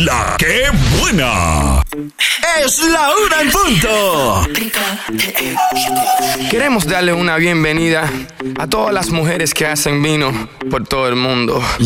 ¡La qué buena! ¡Es la una en punto! Queremos darle una bienvenida a todas las mujeres que hacen vino por todo el mundo.